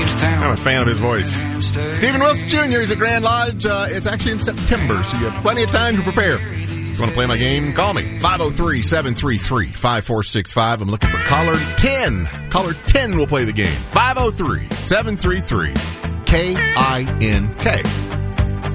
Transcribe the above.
I'm a fan of his voice. Stephen Wilson Jr. is at Grand Lodge. It's actually in September, so you have plenty of time to prepare. If you want to play my game, call me. 503-733-5465. I'm looking for caller 10. Caller 10 will play the game. 503-733-KINK.